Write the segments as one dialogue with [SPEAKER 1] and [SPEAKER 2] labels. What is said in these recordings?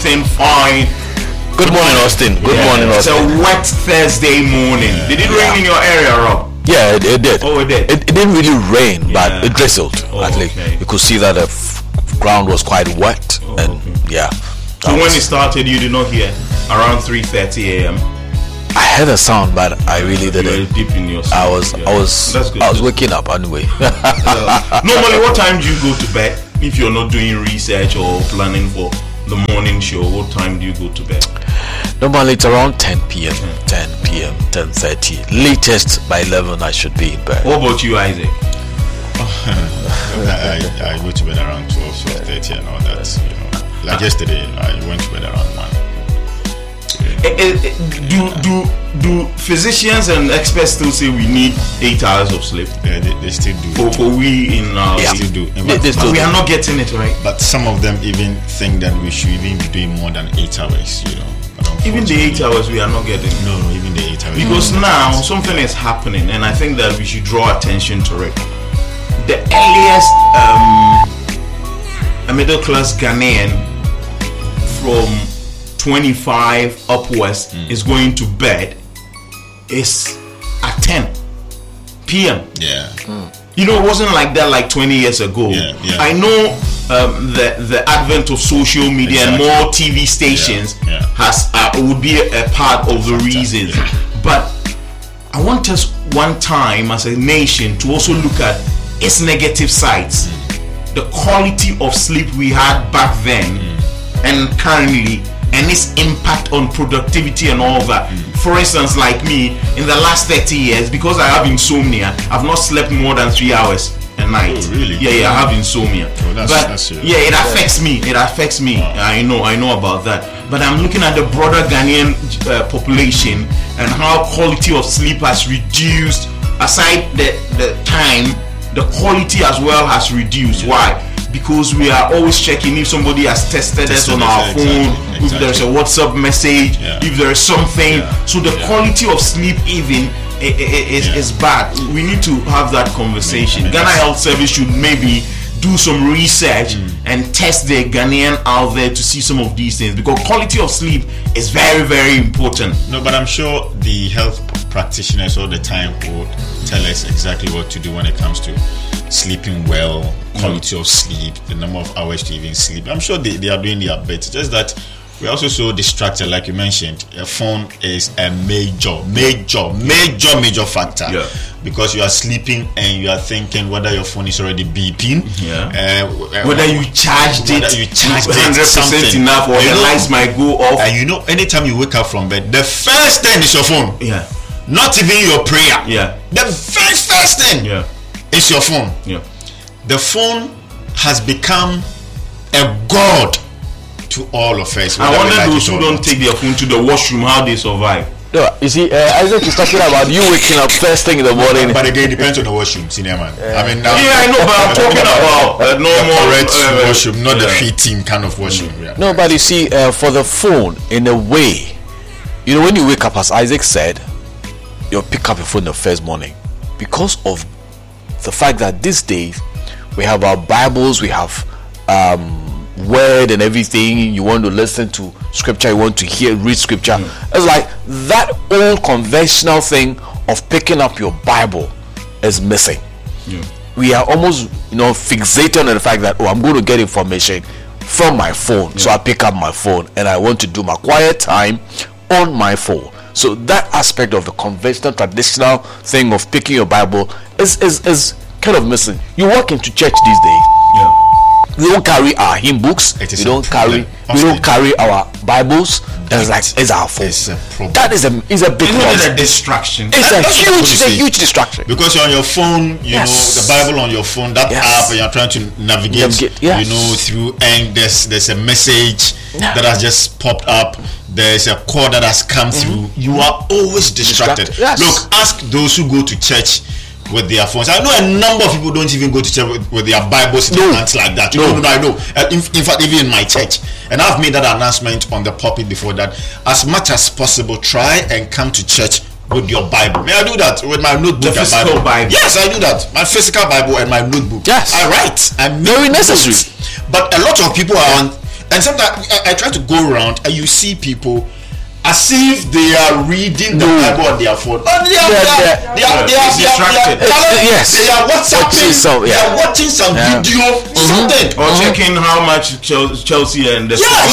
[SPEAKER 1] Austin Fine.
[SPEAKER 2] Good morning, Austin. Good morning, Austin.
[SPEAKER 1] It's a wet Thursday morning. Did it rain in your area, Rob?
[SPEAKER 2] Yeah, it did.
[SPEAKER 1] Oh, it did.
[SPEAKER 2] It didn't really rain, but it drizzled. At least you could see that the ground was quite wet, and yeah.
[SPEAKER 1] So when it started, you did not hear around 3:30 a.m.
[SPEAKER 2] I heard a sound, but I really didn't.
[SPEAKER 1] You were deep in your sleep.
[SPEAKER 2] I was waking up anyway.
[SPEAKER 1] Normally, what time do you go to bed? If you're not doing research or planning for the morning show, what time do you go to bed?
[SPEAKER 2] Normally it's around 10 p.m. 10 p.m. 10:30. Latest by 11 I should be in bed.
[SPEAKER 1] What about you, Isaac?
[SPEAKER 3] I go to bed around 12:30 and all that. You know, like yesterday, I went to bed around 1.
[SPEAKER 1] Do physicians and experts still say we need 8 hours of sleep?
[SPEAKER 3] Yeah, they still do.
[SPEAKER 1] For we in our
[SPEAKER 3] they still do.
[SPEAKER 1] But we are not getting it right.
[SPEAKER 3] But some of them even think that we should even be doing more than 8 hours. You know.
[SPEAKER 1] Even the 8 hours we are not getting.
[SPEAKER 3] No, even the 8 hours.
[SPEAKER 1] Because now something is happening, and I think that we should draw attention to it. The earliest a middle class Ghanaian from 25 upwards is going to bed is at 10 p.m.
[SPEAKER 3] Yeah.
[SPEAKER 1] You know, it wasn't like that like 20 years ago.
[SPEAKER 3] Yeah.
[SPEAKER 1] I know the advent of social media and more TV stations has would be a part of the reasons. But I want us one time as a nation to also look at its negative sides. The quality of sleep we had back then and currently, and its impact on productivity and all that. For instance, like me, in the last 30 years, because I have insomnia, I've not slept more than 3 hours a night.
[SPEAKER 3] Oh, really?
[SPEAKER 1] Yeah, I have insomnia.
[SPEAKER 3] Oh, that's
[SPEAKER 1] yeah, it affects me. It affects me. I know about that. But I'm looking at the broader Ghanaian population and how quality of sleep has reduced. Aside the time, the quality as well has reduced. Why? Because we are always checking if somebody has tested us on our phone, if there's a WhatsApp message, if there is something. So the quality of sleep even is bad. We need to have that conversation. Ghana Health Service should maybe do some research and test the Ghanaian out there to see some of these things, because quality of sleep is very, very important.
[SPEAKER 3] No, but I'm sure the health practitioners all the time would tell us exactly what to do when it comes to sleeping well, quality of sleep, the number of hours to even sleep. I'm sure they are doing their best. Just that we're also so distracted, like you mentioned. A phone is a major factor. Because you are sleeping and you are thinking whether your phone is already beeping,
[SPEAKER 1] whether you charged it 100% enough, or the lights might go off.
[SPEAKER 3] And you know, anytime you wake up from bed, the first thing is your phone. Not even your prayer. The first thing is your phone. The phone has become a god to all of us.
[SPEAKER 1] I wonder those who don't take their phone to the washroom, how they survive.
[SPEAKER 2] No, you see, Isaac is talking about you waking up first thing in the morning.
[SPEAKER 3] But again, it depends on the washroom, senior man. I mean, now,
[SPEAKER 1] I know, but I'm talking about normal
[SPEAKER 3] correct washroom, not the heating kind of washroom.
[SPEAKER 2] No, but you see, for the phone, in a way, you know, when you wake up, as Isaac said, you'll pick up your phone the first morning, because of the fact that these days we have our Bibles, we have word and everything. You want to listen to scripture, you want to read scripture. It's like that old conventional thing of picking up your Bible is missing. We are almost, fixated on the fact that I'm going to get information from my phone, so I pick up my phone and I want to do my quiet time on my phone. So that aspect of the conventional, traditional thing of picking your Bible is kind of missing. You walk into church these days. We don't carry our hymn books. We don't carry our Bibles. It's our phone.
[SPEAKER 3] It's a problem.
[SPEAKER 2] That is a big problem.
[SPEAKER 1] It's a distraction.
[SPEAKER 2] It's a huge distraction.
[SPEAKER 3] Because you're on your phone, you know, the Bible on your phone, that app, and you're trying to navigate, through, and there's a message that has just popped up. There's a call that has come through. You are always distracted. Look, ask those who go to church with their phones. I know a number of people don't even go to church with their Bibles in their hands like that. I know. In fact, even in my church, and I've made that announcement on the pulpit before, that as much as possible, try and come to church with your Bible. May I do that with my notebook?
[SPEAKER 1] The physical Bible.
[SPEAKER 3] Yes, I do that. My physical Bible and my notebook.
[SPEAKER 2] Yes,
[SPEAKER 3] I write. I'm
[SPEAKER 2] very necessary.
[SPEAKER 3] But a lot of people are on And sometimes I try to go around and you see people as if they are reading the Bible on their phone. But they are distracted. Yes. They are WhatsApping. They are watching some video, something,
[SPEAKER 1] or checking how much Chelsea and the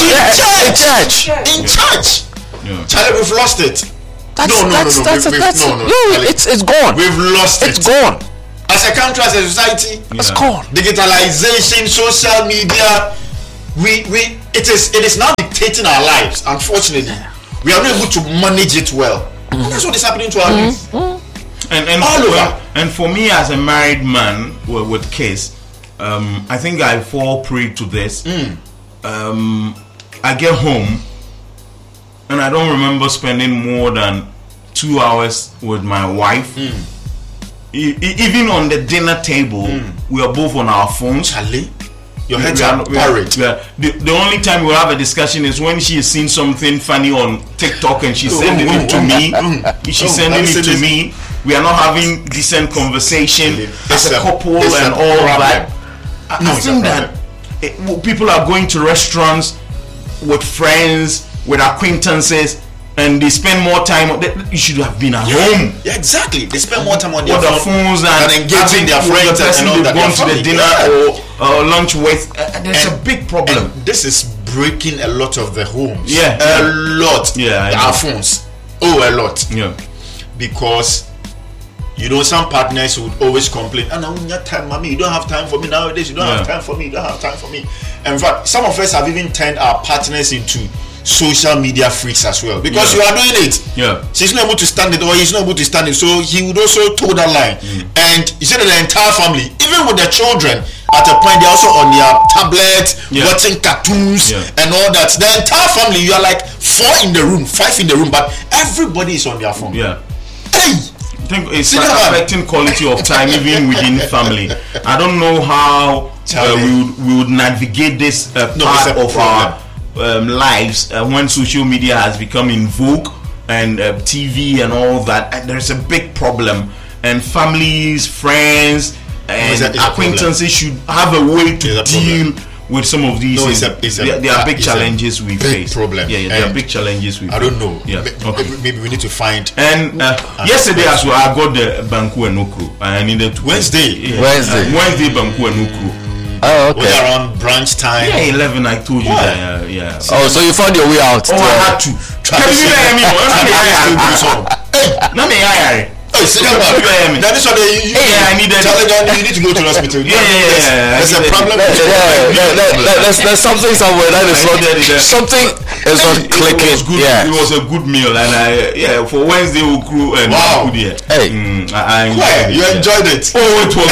[SPEAKER 3] in church. Charlie, we've lost it. No.
[SPEAKER 2] It's gone.
[SPEAKER 3] We've lost it.
[SPEAKER 2] It's gone.
[SPEAKER 3] As a country, as a society,
[SPEAKER 2] it's gone.
[SPEAKER 3] Digitalization, social media, it is now dictating our lives. Unfortunately, we are not able to manage it well. And that's what is happening to our youth.
[SPEAKER 1] And all over. And for me, as a married man with kids, I think I fall prey to this. I get home and I don't remember spending more than 2 hours with my wife. Even on the dinner table, we are both on our phones.
[SPEAKER 3] Charlie, your heads are buried.
[SPEAKER 1] The only time we'll have a discussion is when she has seen something funny on TikTok and she's sending it to me. She's sending it to me. We are not having decent conversation as a couple and all that. I think that people are going to restaurants with friends, with acquaintances, and they spend more time. You should have been at home.
[SPEAKER 3] Yeah, exactly. They spend more time on their
[SPEAKER 1] phones and
[SPEAKER 3] engaging their friends and all that.
[SPEAKER 1] They've gone to the dinner or lunch with. There's a big problem.
[SPEAKER 3] And this is breaking a lot of the homes.
[SPEAKER 1] A
[SPEAKER 3] lot. Our phones. A lot.
[SPEAKER 1] Yeah.
[SPEAKER 3] Because some partners would always complain, and time, mommy, you don't have time for me nowadays. You don't have time for me. You don't have time for me. In fact, some of us have even turned our partners into social media freaks as well, because you are doing it. She's not able to stand it, or he's not able to stand it, so he would also toe that line. And you said that the entire family, even with the children, at a point they're also on their tablet, watching cartoons and all that. The entire family, you are like 4 in the room, 5 in the room, but everybody is on their phone.
[SPEAKER 1] I think it's affecting quality of time even within family. I don't know how we would navigate this part of our lives when social media has become in vogue, and TV and all that. And there's a big problem, and families, friends and acquaintances should have a way to deal with some of these things. There are big challenges we face.
[SPEAKER 3] Problem.
[SPEAKER 1] There are big challenges we face.
[SPEAKER 3] I don't know. Maybe we need to find.
[SPEAKER 1] And yesterday as well, I got the Banku and Okru. I needed to
[SPEAKER 3] Wednesday
[SPEAKER 1] Banku and Okru.
[SPEAKER 2] Oh, okay.
[SPEAKER 3] Was around brunch time?
[SPEAKER 1] 11. I told you that.
[SPEAKER 2] Oh, so you found your way out?
[SPEAKER 1] I had to. I needed.
[SPEAKER 3] You need to go to the hospital. There's a problem.
[SPEAKER 2] There's something somewhere that is not. Something is not clicking.
[SPEAKER 1] It was a good meal, and for Wednesday we grew and
[SPEAKER 3] you enjoyed it.
[SPEAKER 1] Oh, it was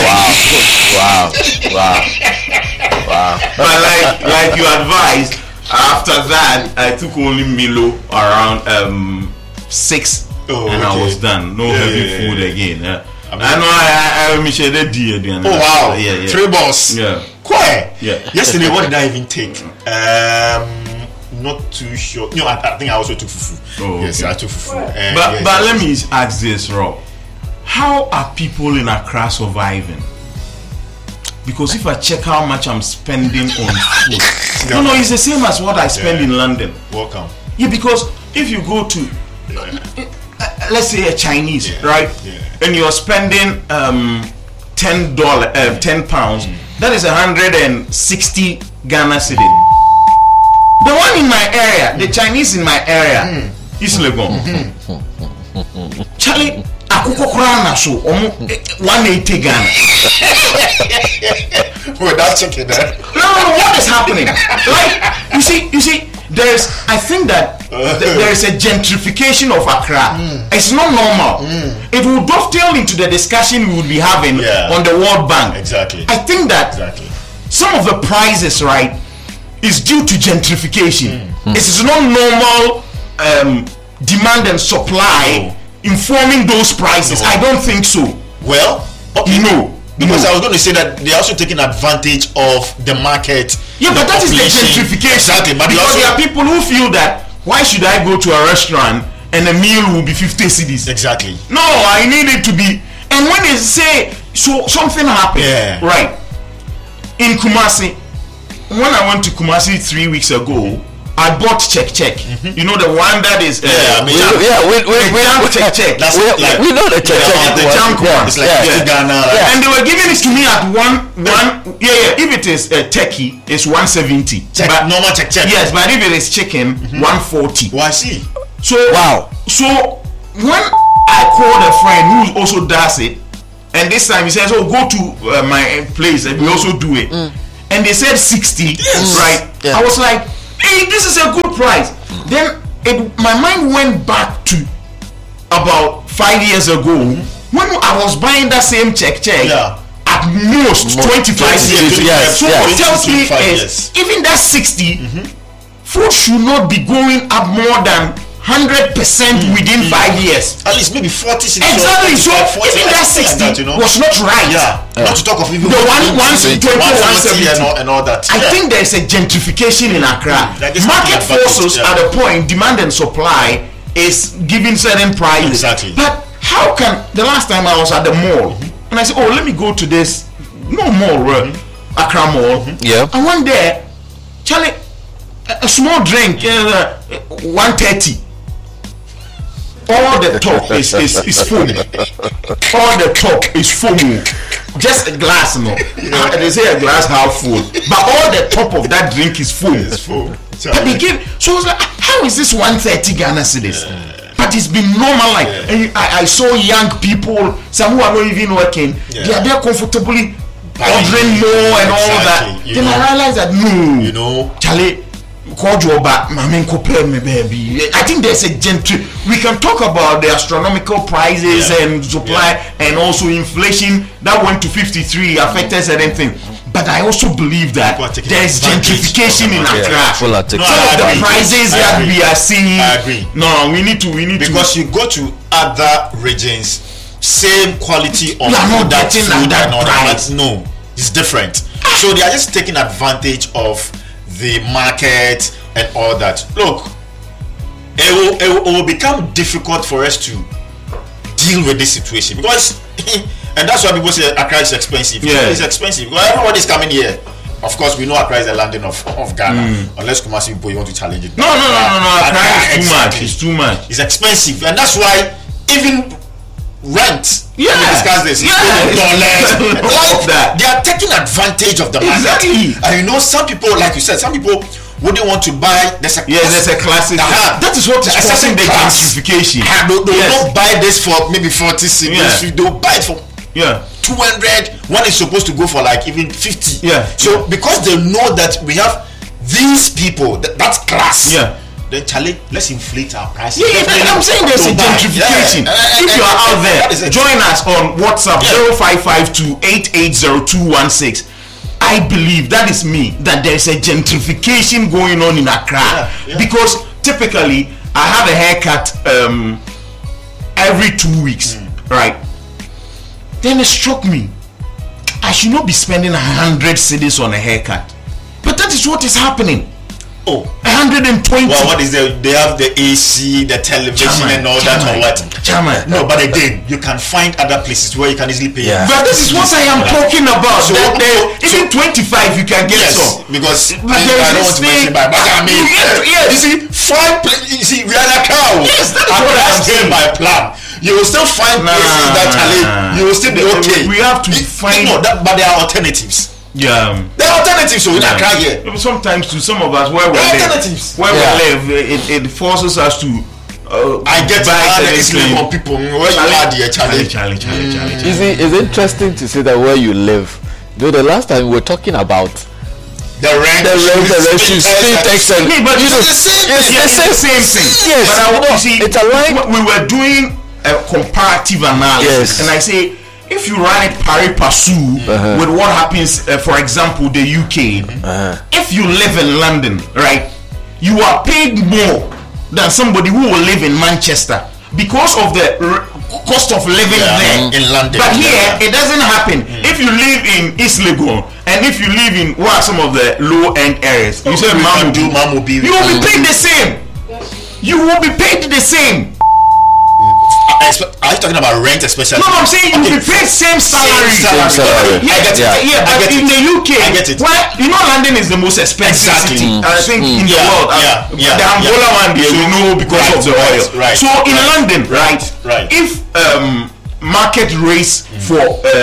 [SPEAKER 2] wow.
[SPEAKER 1] But like you advised, after that I took only Milo around 6. I was done. No heavy food again. I know
[SPEAKER 3] Oh wow. 3 balls. Quiet. Yesterday, what did I even take? Not too sure. I think I also took fufu. Yes, I took fufu.
[SPEAKER 1] But let me ask this, Rob. How are people in Accra surviving? Because if I check how much I'm spending on food, it's the same as what I spend in London.
[SPEAKER 3] Welcome.
[SPEAKER 1] Yeah, because if you go to let's say a Chinese, right? And you're spending £10, £10. That is 160 Ghana cedis. The one in my area, the Chinese in my area, is Legon. Charlie, akuko krana so 180 Ghana.
[SPEAKER 3] Without checking that.
[SPEAKER 1] No, what is happening? Like you see. I think that there is a gentrification of Accra. It's not normal. It will dovetail into the discussion we would be having on the World Bank.
[SPEAKER 3] Exactly.
[SPEAKER 1] I think that some of the prices, right, is due to gentrification. It is not normal demand and supply informing those prices. I don't think so.
[SPEAKER 3] Well, because I was going to say that they're also taking advantage of the market.
[SPEAKER 1] Yeah, but that is the gentrification.
[SPEAKER 3] Exactly. But
[SPEAKER 1] because there are people who feel that why should I go to a restaurant and a meal will be 50 cedis?
[SPEAKER 3] Exactly.
[SPEAKER 1] No, I need it to be. And when they say something happened, right, in Kumasi, when I went to Kumasi 3 weeks ago, I bought check. Mm-hmm. You know the one that is
[SPEAKER 2] we know the check.
[SPEAKER 1] The junk one.
[SPEAKER 3] It's like Ghana,
[SPEAKER 1] and they were giving it to me at one. If it is turkey, it's 170.
[SPEAKER 3] But normal check.
[SPEAKER 1] Yes, but if it is chicken, 140.
[SPEAKER 3] Oh, I see.
[SPEAKER 1] So So when I called a friend who also does it, and this time he says, "Oh, go to my place and we also do it." And they said 60, right? Yeah. I was like, hey, this is a good price. Then my mind went back to about 5 years ago when I was buying that same check at most 25 years. So what tells me is even that 60, food should not be going up more than 100% within 5 years.
[SPEAKER 3] At least maybe 40.
[SPEAKER 1] Exactly. So even that 60 was not right.
[SPEAKER 3] Not to talk of even
[SPEAKER 1] the 120, 170
[SPEAKER 3] and all that.
[SPEAKER 1] I think there is a gentrification in Accra. Market forces at a point, demand and supply is giving certain prices.
[SPEAKER 3] Exactly.
[SPEAKER 1] But how can the last time I was at the mall and I said, "Oh, let me go to this mall, Accra Mall." I went there, Charlie, a small drink, 130. All the top is foam. All the top is foam. Just a glass, they say a glass half full, but all the top of that drink is foam. But they give. So I was like, how is this 130 Ghana cedis? But it's been normal. And I saw young people, some who are not even working. They are there comfortably ordering more and all that. Then I realized that Charlie. I think there's a we can talk about the astronomical prices and supply and also inflation that went to 53 affected certain things. But I also believe that there's gentrification in Accra. Some of the prices that we are seeing.
[SPEAKER 3] I agree.
[SPEAKER 1] No, we need to
[SPEAKER 3] because you go to other regions, same quality of
[SPEAKER 1] that food and all that.
[SPEAKER 3] No, it's different. So they are just taking advantage of the market and all that. Look, it will become difficult for us to deal with this situation because and that's why people say Accra is expensive. It's expensive because everybody is coming here. Of course, we know Accra is the landing of Ghana. Unless Kumasi people you want to challenge it.
[SPEAKER 1] No. Accra is too much. It's too much.
[SPEAKER 3] It's expensive, and that's why even rent.
[SPEAKER 1] We
[SPEAKER 3] discuss this. They are taking advantage of the market.
[SPEAKER 1] Exactly.
[SPEAKER 3] And some people, like you said, some people wouldn't want to buy. There's a
[SPEAKER 1] classic. That is what is causing the gentrification.
[SPEAKER 3] They will not buy this for maybe 40 cedis. They'll buy it for 200 when it's supposed to go for like even 50. So because they know that we have these people, that's class. Then Charlie, let's inflate our prices.
[SPEAKER 1] I'm saying there's a gentrification. If you are out there, join us on WhatsApp 0552880216. I believe that is me, that there's a gentrification going on in Accra. Because typically I have a haircut every 2 weeks, right? Then it struck me, I should not be spending 100 cedis on a haircut. But that is what is happening. 120.
[SPEAKER 3] Well, what is there? They have the AC, the television, and all that, or what? No, but again, you can find other places where you can easily pay.
[SPEAKER 1] But this is what I am talking about. So, even 25, you can get some.
[SPEAKER 3] Because I don't want to mention, but I mean, you see, you see, we are a cow.
[SPEAKER 1] Yes, that is what I'm saying.
[SPEAKER 3] By plan, you will still find places that you will still be okay.
[SPEAKER 1] We have to find.
[SPEAKER 3] But there are alternatives.
[SPEAKER 1] There are
[SPEAKER 3] alternatives. So we not cry here.
[SPEAKER 1] Sometimes to some of us where we live, it forces us to.
[SPEAKER 3] I get by people where you are, dear Charlie.
[SPEAKER 2] It's interesting to see that where you live. Though the last time we were talking about
[SPEAKER 3] the rent,
[SPEAKER 2] street tax, and
[SPEAKER 1] but it's the same thing.
[SPEAKER 2] Yes,
[SPEAKER 1] but you see,
[SPEAKER 2] it's a line.
[SPEAKER 1] We were doing a comparative analysis, and I say, if you run it pari passu with what happens, for example, the UK, if you live in London, right, you are paid more than somebody who will live in Manchester because of the cost of living there
[SPEAKER 3] in London.
[SPEAKER 1] But here, it doesn't happen. If you live in East Legon and if you live in what are some of the low-end areas, you say you will be paid the same. You will be paid the same.
[SPEAKER 3] Are you talking about rent especially?
[SPEAKER 1] No, I'm saying you be paid same salary.
[SPEAKER 2] Same salary.
[SPEAKER 1] Yeah, but in the UK,
[SPEAKER 3] I get it.
[SPEAKER 1] Well, you know, London is the most expensive city, I think, in the world. The Angola one, we know because of the oil.
[SPEAKER 3] Right.
[SPEAKER 1] So in London, right? If market rates for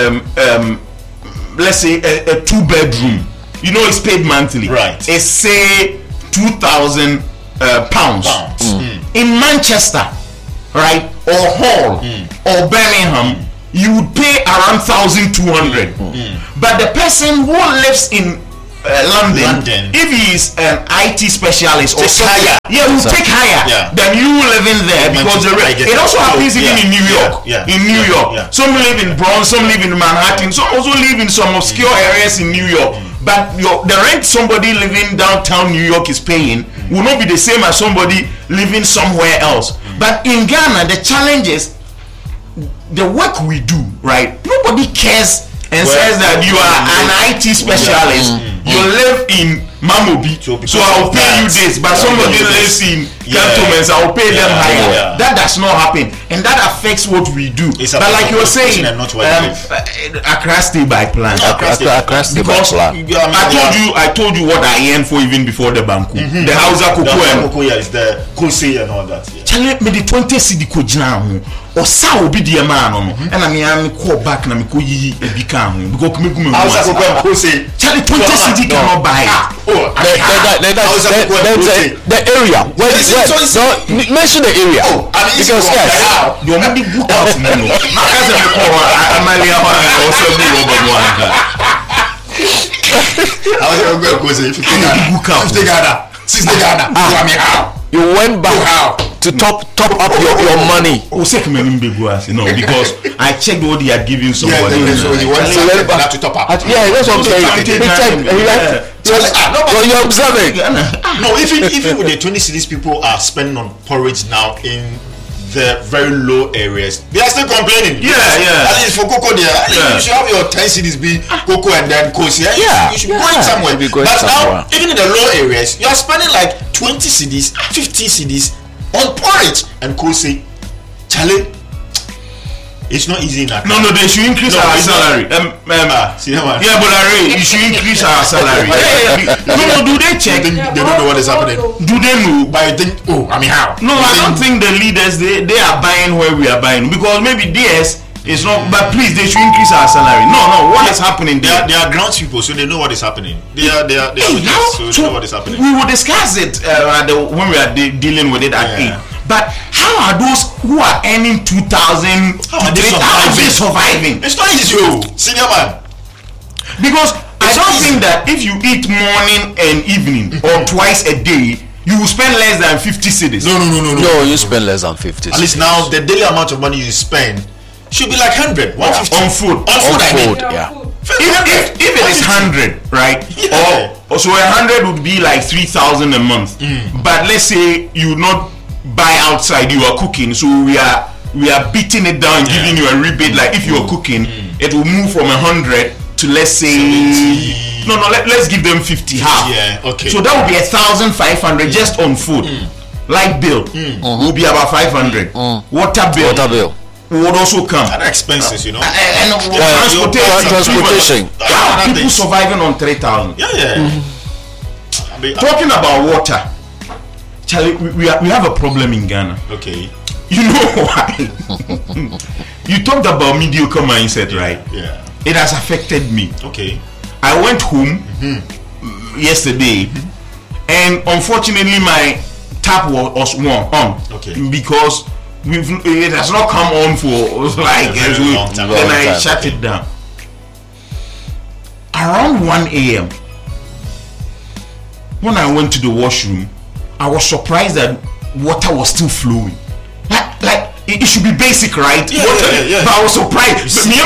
[SPEAKER 1] let's say a 2-bedroom, you know, it's paid monthly.
[SPEAKER 3] Right.
[SPEAKER 1] It's say £2,000 pounds. In Manchester, right, or Hull, or Birmingham, you would pay around 1,200. But the person who lives in London, if he is an IT specialist or something, will take higher than you living there, because it also happens even in New York. In New York, some live in Bronx, some live in Manhattan, some also live in some obscure areas in New York. But the rent somebody living downtown New York is paying will not be the same as somebody living somewhere else. But in Ghana, the challenge is the work we do, right? Nobody cares and says that you are an IT specialist. You live in Mamobi, so I'll pay you this. But somebody lives in Cantonments, I'll pay them higher. That does not happen, and that affects what we do. But like you were saying, Accra stay by plan.
[SPEAKER 2] Accra stay by plan.
[SPEAKER 1] I told you what I earned for even before the Banku. The Hausa Cocoa
[SPEAKER 3] is the Kose and all that.
[SPEAKER 1] Chale me the 20 cedi ko gina ho. O sa obi de man no. And me am call back na me ko yi ebi kan ho. Because me gume.
[SPEAKER 3] Hausa Cocoa Kose.
[SPEAKER 1] Chale 20 cedi cannot buy.
[SPEAKER 2] The area. Mention the area. Because yes,
[SPEAKER 1] you want me book out no. Na ka se me call Amalia also be over one.
[SPEAKER 3] Hausa Cocoa Kose if you take Ghana. Sister Ghana.
[SPEAKER 2] You went back to top up your money.
[SPEAKER 1] No, because I checked what he had given somebody.
[SPEAKER 3] So he went back to top up.
[SPEAKER 2] Yeah, that's what I'm saying. You're observing.
[SPEAKER 3] No, even with the 20 cities people are spending on porridge now in the very low areas, they are still complaining. At least for cocoa there, you should have your 10 cities be cocoa and then Kosi. You should go in somewhere. But now, even in the low areas, you are spending like 20 cities, 50 cities on porridge and Kosi. Charlie, it's not easy enough.
[SPEAKER 1] No, they should increase our salary. Yeah, but you should increase our salary. No, do they check?
[SPEAKER 3] They don't know what is happening.
[SPEAKER 1] Do they know?
[SPEAKER 3] But I think, how?
[SPEAKER 1] No, I don't think the leaders they are buying where we are buying, because maybe theirs is not. But please, they should increase our salary. No, what is happening there?
[SPEAKER 3] They are grounds people, so they know what is happening. They are so they know what is happening.
[SPEAKER 1] We will discuss it when we are dealing with it at 8. But how are those who are earning 2,000? How are they surviving?
[SPEAKER 3] It's not easy, senior man.
[SPEAKER 1] Because I don't think that if you eat morning and evening or twice a day, you will spend less than 50 cedis.
[SPEAKER 2] No, you spend less than 50
[SPEAKER 3] At least now the daily amount of money you spend should be like 100, 150
[SPEAKER 1] on food. If it is 100, right? Or so 100 would be like 3,000 a month. But let's say you not buy outside, you are cooking, so we are beating it down, giving you a rebate. Like if you are cooking, it will move from 100 to, let's say 70. Let's give them 50 half. So that would be 1,500 just on food. Light bill will be about 500. Water bill would also come.
[SPEAKER 3] And expenses, and
[SPEAKER 2] transportation.
[SPEAKER 1] How are people surviving on 3,000? Talking about water, Charlie, we have a problem in Ghana.
[SPEAKER 3] Okay.
[SPEAKER 1] You know why? You talked about mediocre mindset, right?
[SPEAKER 3] Yeah.
[SPEAKER 1] It has affected me.
[SPEAKER 3] Okay.
[SPEAKER 1] I went home yesterday, and unfortunately my tap was on.
[SPEAKER 3] Okay.
[SPEAKER 1] Because it has not come on for like a long time. Then I shut it down. Around 1 a.m. when I went to the washroom, I was surprised that water was still flowing. Like it should be basic, right?
[SPEAKER 3] Yeah.
[SPEAKER 1] But I was surprised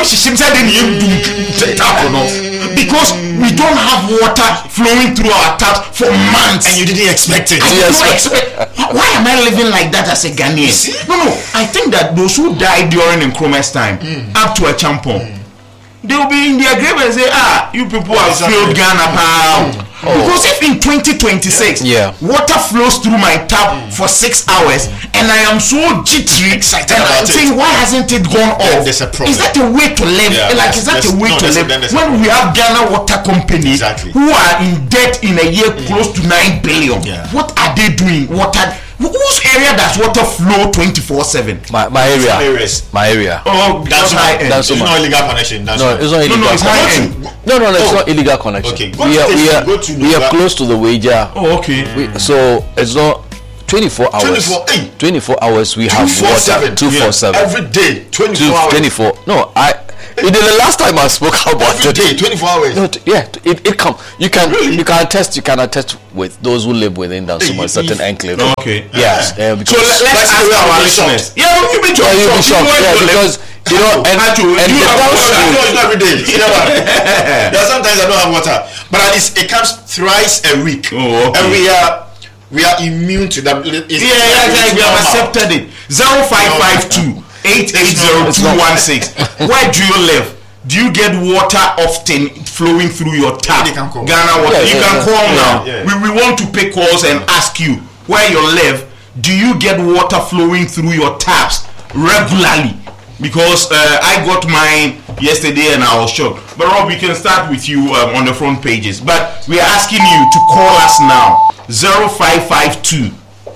[SPEAKER 1] because we don't have water flowing through our taps for months,
[SPEAKER 3] and you didn't expect it.
[SPEAKER 1] I didn't expect. Why am I living like that as a Ghanaian? No. I think that those who died during Nkrumah's time, up to a champon, they will be in their grave and say, you people have failed Ghana, pal. Because if in 2026 water flows through my tap for 6 hours and I am so jittery
[SPEAKER 3] excited
[SPEAKER 1] and I'm
[SPEAKER 3] about
[SPEAKER 1] saying why hasn't it gone off?
[SPEAKER 3] There's a problem.
[SPEAKER 1] Is that a way to live? Is that a way to live? When we have Ghana Water Company who are in debt in a year close to 9 billion, what are they doing? Whose area does water flow 24/7?
[SPEAKER 2] My area.
[SPEAKER 1] Oh, that's high end.
[SPEAKER 3] It's not illegal connection.
[SPEAKER 2] It's not illegal.
[SPEAKER 1] No, it's high end.
[SPEAKER 2] No, it's not illegal connection.
[SPEAKER 3] Okay,
[SPEAKER 2] we are close to the wager.
[SPEAKER 1] Oh, okay.
[SPEAKER 2] So it's not 24 hours. 24 hours we have water 247
[SPEAKER 3] every day. 24 hours.
[SPEAKER 2] 24. No, the last time I spoke about
[SPEAKER 3] every day, 24 hours.
[SPEAKER 2] No, it come. You can attest. You can attest with those who live within that certain enclave.
[SPEAKER 1] Okay.
[SPEAKER 2] Yes.
[SPEAKER 1] So let's ask our listeners. Yeah, you'll be
[SPEAKER 2] shocked. Yeah, because you know, and
[SPEAKER 3] it's not every day. There are sometimes I don't have water, but at least it comes thrice a week.
[SPEAKER 1] Oh, okay.
[SPEAKER 3] And we are immune to that.
[SPEAKER 1] We have accepted it. 0552 880-216. Where do you live? Do you get water often flowing through your tap? Ghana Water. You can call now. We want to pick calls and ask you where you live. Do you get water flowing through your taps regularly? Because I got mine yesterday and I was shocked. But Rob, we can start with you on the front pages. But we are asking you to call us now. 0552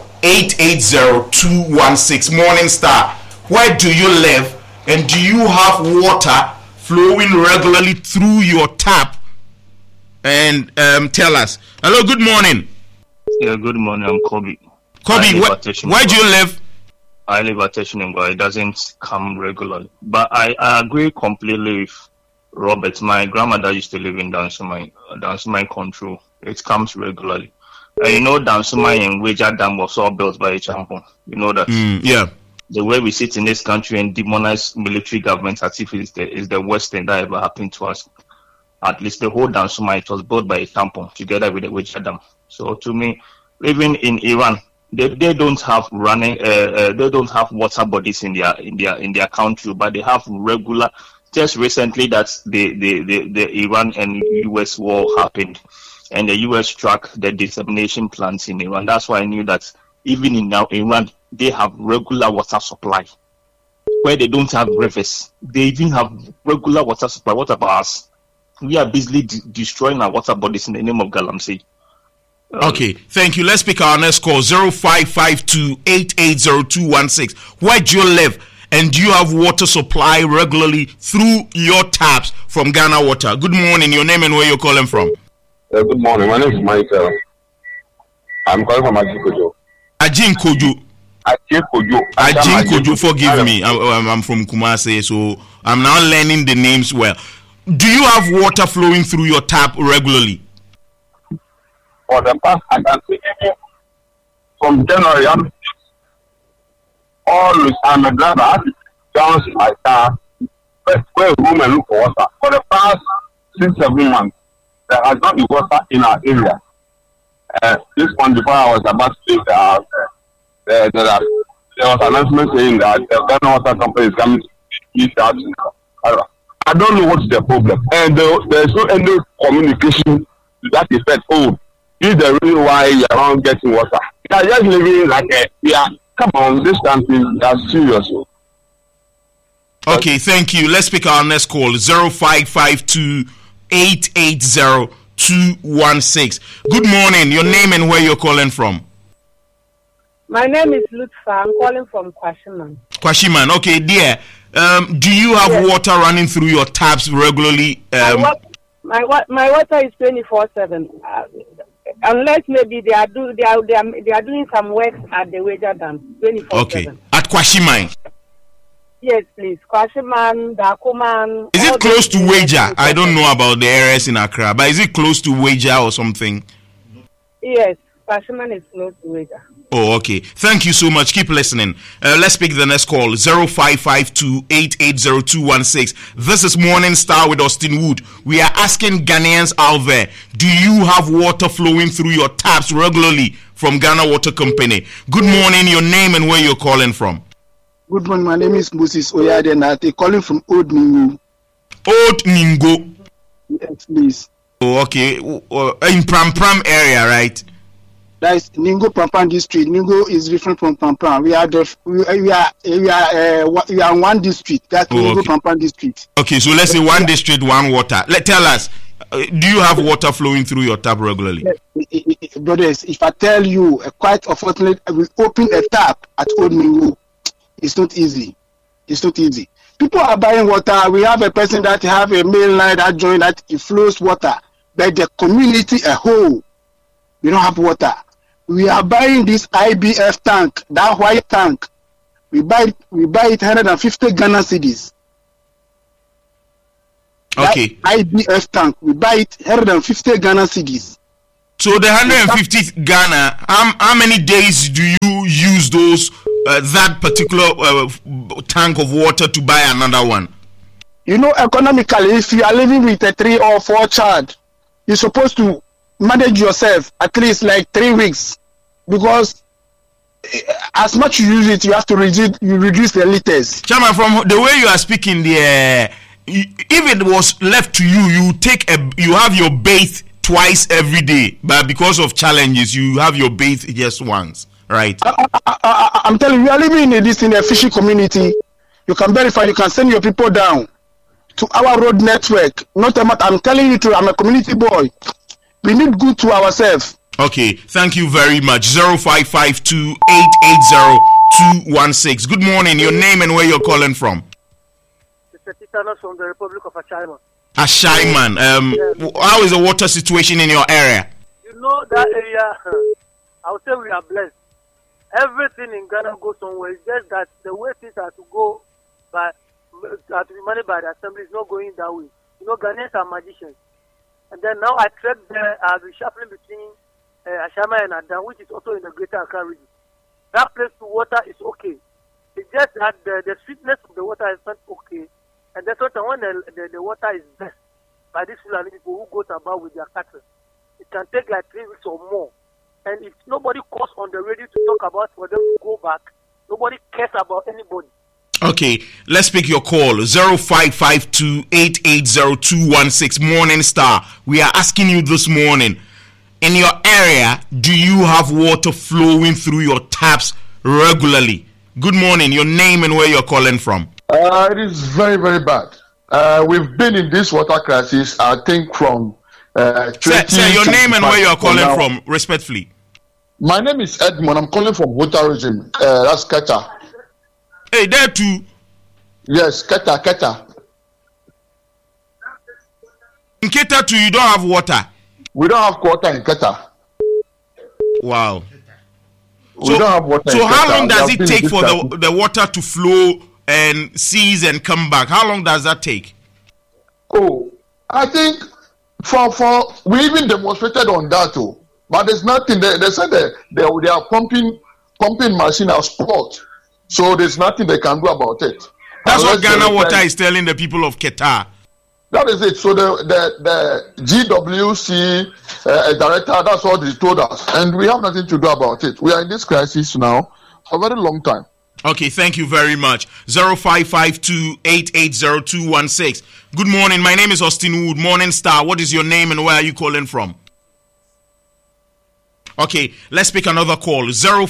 [SPEAKER 1] 880-216. Morning Star. Where do you live, and do you have water flowing regularly through your tap? And tell us. Hello, good morning.
[SPEAKER 4] Yeah, good morning. I'm Kobe.
[SPEAKER 1] Kobe, where do you live?
[SPEAKER 4] I live at Teshinengo. It doesn't come regularly. But I agree completely with Robert. My grandmother used to live in Dansumai Control. It comes regularly. And you know, Dansumai and Weja Dam was all built by a champion. You know that?
[SPEAKER 1] Yeah.
[SPEAKER 4] The way we sit in this country and demonize military government as if is the worst thing that ever happened to us. At least the whole Dansumai, it was built by a tampon together with the Weja Dam. So to me, living in Iran, they don't have they don't have water bodies in their country, but they have regular. Just recently, that the Iran and US war happened, and the US struck the dissemination plants in Iran. That's why I knew that even in Iran, they have regular water supply. Where they don't have rivers, they even have regular water supply. What about us? We are busily destroying our water bodies in the name of Galamsey.
[SPEAKER 1] Okay, thank you. Let's pick our next call. 0552-880-216. Where do you live, and do you have water supply regularly through your taps from Ghana Water? Good morning. Your name and where you're calling from?
[SPEAKER 5] Good morning. My name is Michael. I'm calling from Ajinkojo.
[SPEAKER 1] Ajinkojo. Forgive me. I'm from Kumasi, so I'm now learning the names well. Do you have water flowing through your tap regularly?
[SPEAKER 5] For the past, I can see from January, I'm a driver. I have to bounce my car, go home and look for water. For the past 6-7 months, there has not been water in our area. This one, before I was about to leave the house, there was an announcement saying that the Ghana Water Company is coming to eat out. I don't know what's the problem. And there's no any communication to that effect. Oh, this is the reason why you're not getting water. You are just living like come on, this country is serious.
[SPEAKER 1] Okay, thank you. Let's pick our next call. 0552-880-216. Good morning. Your name and where you're calling from?
[SPEAKER 6] My name is Lutfa. I'm calling from Kwashiman.
[SPEAKER 1] Kwashiman. Okay, dear. Do you have water running through your taps regularly?
[SPEAKER 6] My water is 24/7. Unless maybe they are doing some work at the Weja Dam 24/7.
[SPEAKER 1] Okay. At Kwashiman.
[SPEAKER 6] Yes, please. Kwashiman, Dakuman.
[SPEAKER 1] Is it close to Weja? I don't know about the areas in Accra, but is it close to Weja or something?
[SPEAKER 6] Yes, Kwashiman is close to Weja.
[SPEAKER 1] Oh, okay. Thank you so much. Keep listening. Let's pick the next call. 0552-880-216. This is Morning Star with Austin Wood. We are asking Ghanaians out there, do you have water flowing through your taps regularly from Ghana Water Company? Good morning. Your name and where you're calling from?
[SPEAKER 7] Good morning. My name is Moses Oyadenate, calling from Old Ningo.
[SPEAKER 1] Old Ningo.
[SPEAKER 7] Yes, please.
[SPEAKER 1] Oh, okay. In Pram area, right?
[SPEAKER 7] That is Ningo Prampan district. Ningo is different from Prampan. We are one district. That's Ningo Prampan district.
[SPEAKER 1] Okay, so let's say one district, one water. Tell us, do you have water flowing through your tap regularly?
[SPEAKER 7] Brothers, if I tell you, quite unfortunately, we open a tap at Old Ningo. It's not easy. It's not easy. People are buying water. We have a person that have a main line that join that it flows water. But the community a whole, we don't have water. We are buying this IBF tank, that white tank. We buy it 150 Ghana cedis.
[SPEAKER 1] Okay.
[SPEAKER 7] That IBF tank, we buy it 150 Ghana cedis.
[SPEAKER 1] So the 150 Ghana, how many days do you use those that particular tank of water to buy another one?
[SPEAKER 7] You know, economically, if you are living with a 3 or 4 child, you're supposed to manage yourself at least like 3 weeks, because as much you use it, you have to reduce the liters.
[SPEAKER 1] Chairman, from the way you are speaking there, if it was left to you, you have your bath twice every day, but because of challenges, you have your bath just once, right?
[SPEAKER 7] I'm telling you, we are living in a fishing community. You can verify. You can send your people down to our road network. I'm telling you, I'm a community boy. We need good to ourselves.
[SPEAKER 1] Okay, thank you very much. 0552-880-216. Good morning. Your name and where you're calling from?
[SPEAKER 8] Mr. Titanos from the Republic of Ashaiman.
[SPEAKER 1] Ashaiman. How is the water situation in your area?
[SPEAKER 8] You know that area. I would say we are blessed. Everything in Ghana goes somewhere. It's just that the way things are to go, are to be managed by the assembly is not going that way. You know, Ghanaians are magicians. And then now I tread there as we shuffling between Ashaiman and Adan, which is also in the Greater Accra region. That place to water is okay. It's just that the sweetness of the water is not okay. And that's what when the water is best by these Fulani people who goes about with their cattle. It can take like 3 weeks or more. And if nobody calls on the radio to talk about for them to go back, nobody cares about anybody.
[SPEAKER 1] Okay, let's pick your call. 0552-880-216. Morning Star. We are asking you this morning, in your area, do you have water flowing through your taps regularly? Good morning. Your name and where you're calling from?
[SPEAKER 9] It is very, very bad. We've been in this water crisis, I think, from...
[SPEAKER 1] Sir, your name and where you're calling from, respectfully.
[SPEAKER 9] My name is Edmond. I'm calling from Water Regime. That's Keta.
[SPEAKER 1] Hey, there too.
[SPEAKER 9] Yes, Keta.
[SPEAKER 1] In Keta too, you don't have water?
[SPEAKER 9] We don't have water in Keta.
[SPEAKER 1] Wow.
[SPEAKER 9] We don't have water in Keta.
[SPEAKER 1] So how long does it take for the water to flow and cease and come back? How long does that take?
[SPEAKER 9] Oh, I think for we even demonstrated on that too. But there's nothing. They said they are pumping machine as sport. So there's nothing they can do about it.
[SPEAKER 1] That's what Ghana Water is telling the people of Qatar.
[SPEAKER 9] That is it. So the GWC director, that's what he told us. And we have nothing to do about it. We are in this crisis now for a very long time.
[SPEAKER 1] Okay, thank you very much. 0552-880-216. Good morning. My name is Austin Wood, Morning Star. What is your name and where are you calling from? Okay, let's pick another call.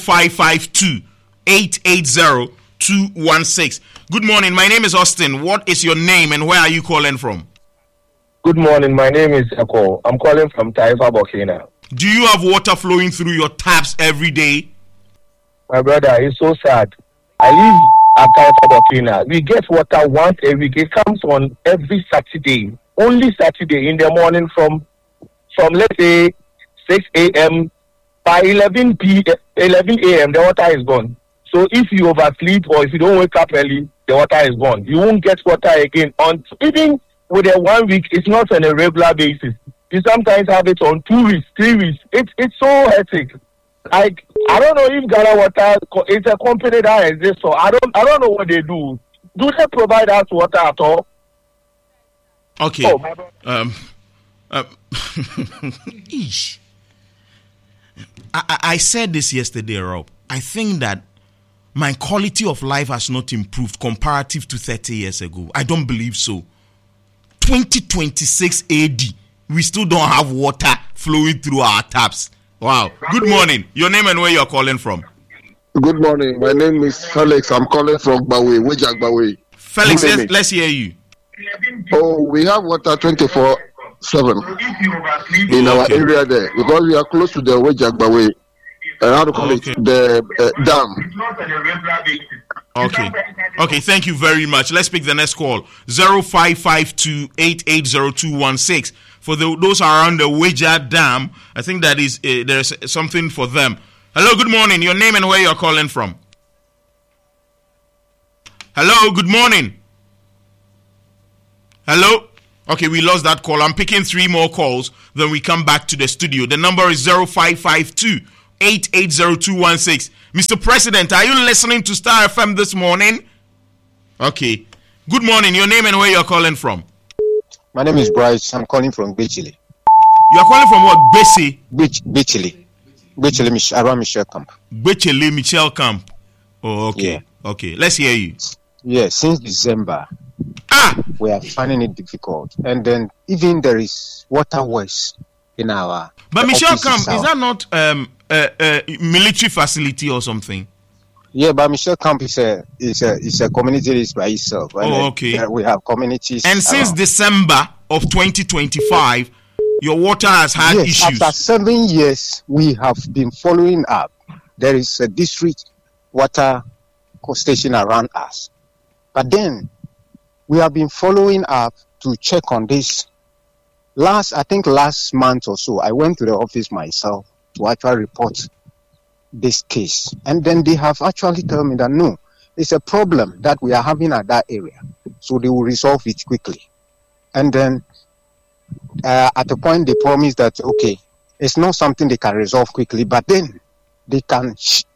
[SPEAKER 1] 0552-880-216. Good morning. My name is Austin. What is your name and where are you calling from?
[SPEAKER 10] Good morning. My name is Eko. I'm calling from Taifa, Burkina.
[SPEAKER 1] Do you have water flowing through your taps every day?
[SPEAKER 10] My brother, it's so sad. I live at Taifa, Burkina. We get water once a week. It comes on every Saturday. Only Saturday in the morning from let's say 6 a.m. By 11 a.m. the water is gone. So if you oversleep or if you don't wake up early, the water is gone. You won't get water again. Even with a 1 week, it's not on a regular basis. You sometimes have it on 2 weeks, 3 weeks. It's so hectic. Like, I don't know if Ghana Water is a company that exists, so I don't know what they do. Do they provide us water at all?
[SPEAKER 1] Okay. I said this yesterday, Rob. I think that my quality of life has not improved comparative to 30 years ago. I don't believe so. 2026 AD, we still don't have water flowing through our taps. Wow. Good morning. Your name and where you're calling from?
[SPEAKER 9] Good morning. My name is Felix. I'm calling from Bawe, Wejak Bawe.
[SPEAKER 1] Felix, let's hear you.
[SPEAKER 9] Oh, we have water 24/7 in our area there because we are close to the Wejak Bawe. How to call it? The dam.
[SPEAKER 1] Okay, thank you very much. Let's pick the next call. 0552880216. For those around the Weja Dam, I think that is there's something for them. Hello, good morning. Your name and where you're calling from? Hello, good morning. Hello? Okay, we lost that call. I'm picking 3 more calls, then we come back to the studio. The number is 0552880216. Mr. President, are you listening to Star FM this morning? Okay. Good morning. Your name and where you're calling from?
[SPEAKER 11] My name is Bryce. I'm calling from Bichili.
[SPEAKER 1] You are calling from what?
[SPEAKER 11] Bichili, around Michelle Camp.
[SPEAKER 1] Bichili, Michelle Camp. Oh, okay. Yeah. Okay, let's hear you.
[SPEAKER 11] Yeah, since December, we are finding it difficult. And then even there is water waste in our...
[SPEAKER 1] But Michelle Camp, is that not a military facility or something?
[SPEAKER 11] Yeah, but Michelle Camp is a community by itself.
[SPEAKER 1] Oh, okay.
[SPEAKER 11] We have communities.
[SPEAKER 1] And since December of 2025, your water has had issues.
[SPEAKER 11] After 7 years, we have been following up. There is a district water station around us. But then, we have been following up to check on this. Last month or so, I went to the office myself to actually report this case. And then they have actually told me that no, it's a problem that we are having at that area. So they will resolve it quickly. And then at a point they promised that, okay, it's not something they can resolve quickly, but then they can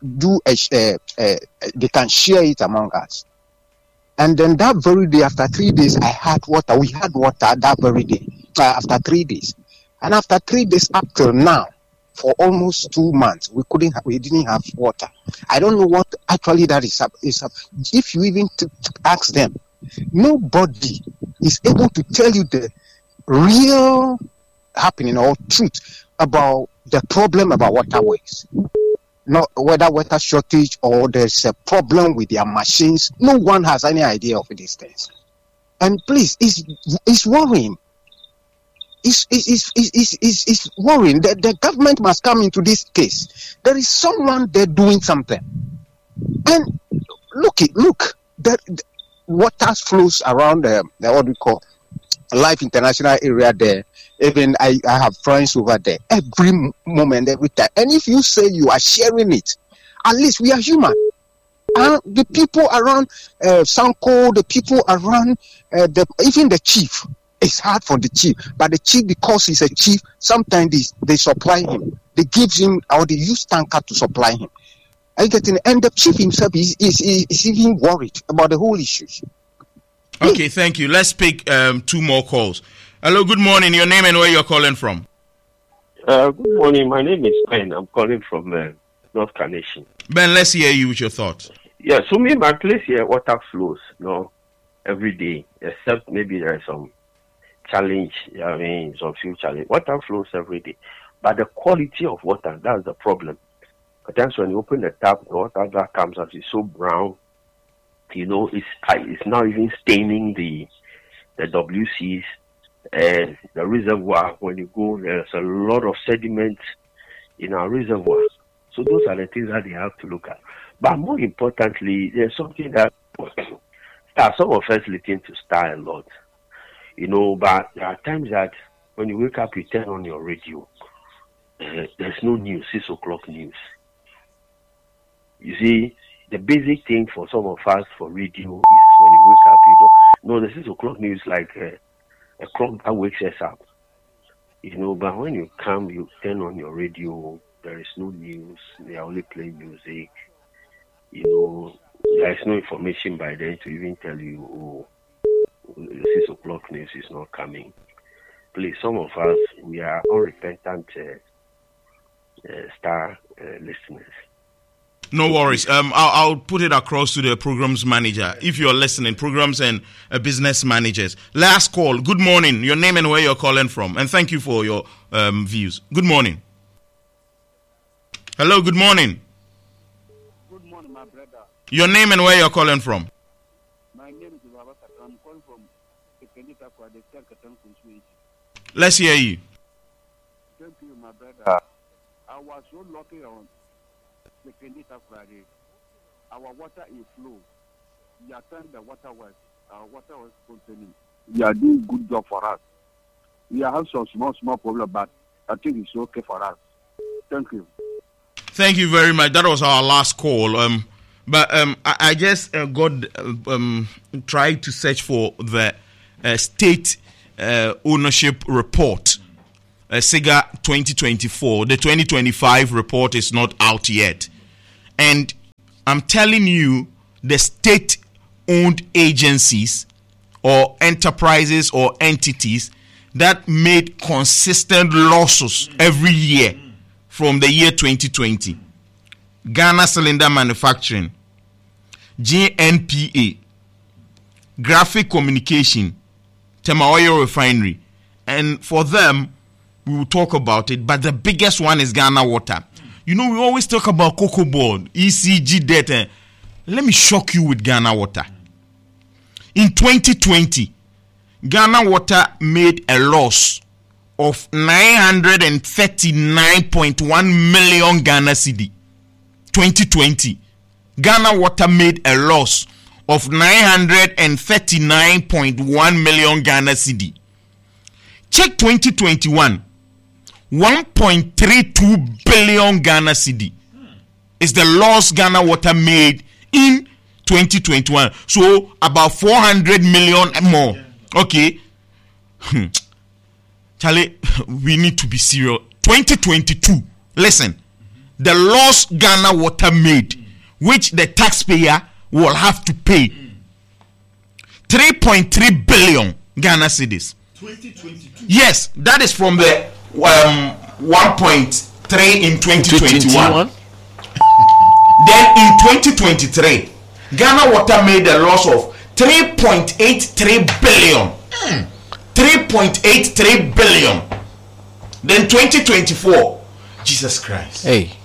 [SPEAKER 11] they can share it among us. And then that very day, after 3 days, I had water. We had water that very day, after 3 days. And after 3 days up till now, for almost 2 months, we didn't have water. I don't know what actually that is. If you even ask them, nobody is able to tell you the real happening or truth about the problem about waterways. Not whether water shortage or there's a problem with their machines. No one has any idea of these things. And please, it's worrying. It's worrying. The government must come into this case. There is someone there doing something. And look, the water flows around the what we call Life International area there. Even I have friends over there every moment, every time. And if you say you are sharing it, at least we are human. The people around Sanko, the people around even the chief. It's hard for the chief, but the chief, because he's a chief, sometimes they supply him. They give him, or they use tanker to supply him. And the chief himself is even worried about the whole issue.
[SPEAKER 1] Okay, thank you. Let's pick 2 more calls. Hello, good morning. Your name and where you're calling from?
[SPEAKER 12] Good morning. My name is Ben. I'm calling from North Carnation.
[SPEAKER 1] Ben, let's hear you with your thoughts.
[SPEAKER 12] Yeah, so me, my place here, water flows, every day, except maybe there is some challenge, some few challenge. Water flows every day. But the quality of water, that's the problem. At times when you open the tap, the water that comes out is so brown, it's now even staining the WCs and the reservoir. When you go, there's a lot of sediment in our reservoir. So those are the things that they have to look at. But more importantly, there's something that some of us listen to Star a lot. But there are times that when you wake up, you turn on your radio. There's no news, 6 o'clock news. You see, the basic thing for some of us for radio is when you wake up, the 6 o'clock news like a clock that wakes us up. But when you come, you turn on your radio, there is no news, they are only playing music. There is no information by then to even tell you, the 6 o'clock news is not coming. Please, some of us, we are unrepentant Star listeners.
[SPEAKER 1] No worries. I'll put it across to the programs manager. If you're listening, programs and business managers. Last call. Good morning. Your name and where you're calling from. And thank you for your views. Good morning. Hello, good morning.
[SPEAKER 13] Good morning, my brother.
[SPEAKER 1] Your name and where you're calling from.
[SPEAKER 13] My name is Babakata. I'm calling from Kependita Kwa, the Katan Constituency.
[SPEAKER 1] Let's hear you.
[SPEAKER 13] Thank you, my brother. I was so lucky on Kependita Friday. Our water is flow. We are turning the water was. Our water was containing. We are doing good job for us. We have some small problem, but I think it's okay for us. Thank you.
[SPEAKER 1] Thank you very much. That was our last call. I just tried to search for the state ownership report, SIGA 2024. The 2025 report is not out yet. And I'm telling you, the state-owned agencies or enterprises or entities that made consistent losses every year from the year 2020. Ghana Cylinder Manufacturing, GNPA, Graphic Communication, Tema Oil Refinery. And for them, we will talk about it. But the biggest one is Ghana Water. You know, we always talk about Cocoa Board, ECG debt. Let me shock you with Ghana Water. In 2020, Ghana Water made a loss of 939.1 million Ghana cedi. 2020, Ghana Water made a loss of 939.1 million Ghana cedi. Check 2021, 1.32 billion Ghana cedi is the loss Ghana Water made in 2021. So about 400 million more. Okay. Charlie, we need to be serious. 2022, listen, the loss Ghana Water made, which the taxpayer will have to pay, 3.3 billion Ghana cedis. 2022. Yes, that is from the 1.3 in 2021. Then in 2023, Ghana Water made a loss of 3.83 billion. 3.83 billion. Then 2024, Jesus Christ.
[SPEAKER 2] Hey.